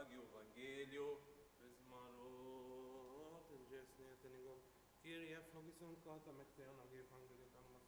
Άγιο Ευαγγέλιο, πεσμαρό, τελειές νέα τενιγόν, Κύριε ευλογήσον κατά μεκθέων Αγίου Ευαγγελιωτών μας